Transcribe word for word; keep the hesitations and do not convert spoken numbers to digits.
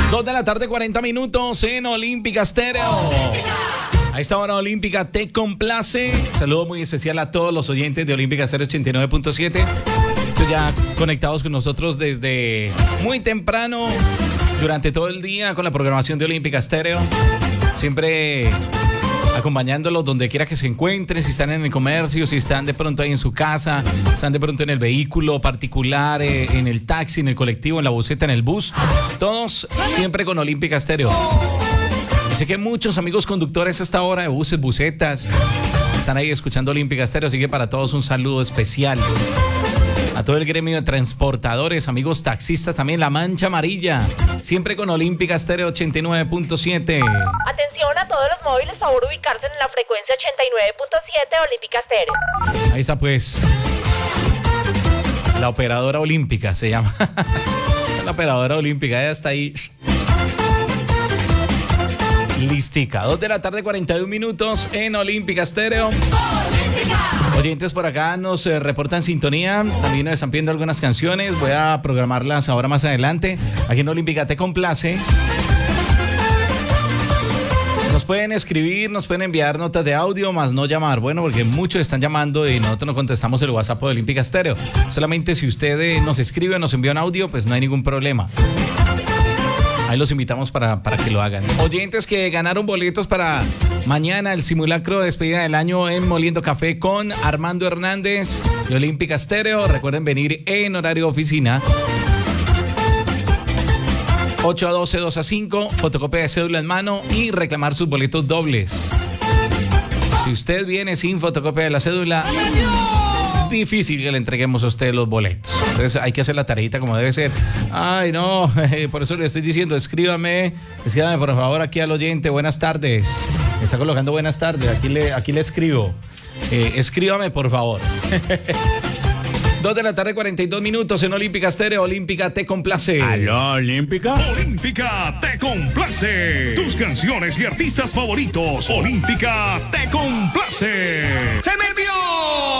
dos de la tarde, cuarenta minutos en Olímpica Estéreo. A esta hora Olímpica te complace. Saludo muy especial a todos los oyentes de Olímpica Estéreo ochenta y nueve punto siete. Estoy ya conectados con nosotros desde muy temprano, durante todo el día, con la programación de Olímpica Estéreo. Siempre acompañándolos donde quiera que se encuentren, si están en el comercio, si están de pronto ahí en su casa, están de pronto en el vehículo particular, eh, en el taxi, en el colectivo, en la buseta, en el bus. Todos siempre con Olímpica Estéreo. Sé que muchos amigos conductores a esta hora de buses, busetas, están ahí escuchando Olímpica Estéreo, así que para todos un saludo especial. A todo el gremio de transportadores, amigos taxistas también, La Mancha Amarilla, siempre con Olímpica Estéreo ochenta y nueve punto siete. Atención a todos los móviles, favor ubicarse en la frecuencia ochenta y nueve punto siete Olímpica Estéreo. Ahí está pues, la operadora olímpica se llama. La operadora olímpica, ella está ahí. Listica, dos de la tarde, cuarenta y un minutos en Olímpica Estéreo. ¡Olímpica! Oyentes por acá nos eh, reportan sintonía, también nos están pidiendo algunas canciones, voy a programarlas ahora más adelante. Aquí en Olímpica te complace. Nos pueden escribir, nos pueden enviar notas de audio, más no llamar, bueno, porque muchos están llamando y nosotros no contestamos el WhatsApp de Olímpica Estéreo. Solamente si usted eh, nos escribe o nos envía un audio, pues no hay ningún problema. Ahí los invitamos para, para que lo hagan. Oyentes que ganaron boletos para mañana, el simulacro de despedida del año en Moliendo Café con Armando Hernández de Olímpica Estéreo. Recuerden venir en horario de oficina. ocho a doce, dos a cinco, fotocopia de cédula en mano y reclamar sus boletos dobles. Si usted viene sin fotocopia de la cédula, difícil que le entreguemos a usted los boletos. Entonces hay que hacer la tareita como debe ser. Ay, no, por eso le estoy diciendo, escríbame, escríbame por favor aquí al oyente, buenas tardes. Me está colocando buenas tardes, aquí le, aquí le escribo. Eh, escríbame por favor. dos de la tarde, cuarenta y dos minutos en Olímpica Estéreo. Olímpica te complace. ¿Aló, Olímpica? Olímpica te complace. Tus canciones y artistas favoritos. Olímpica te complace. ¡Se me olvidó!